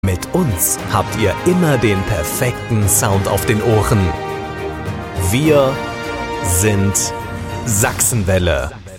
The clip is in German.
Mit uns habt ihr immer den perfekten Sound auf den Ohren. Wir sind Sachsenwelle.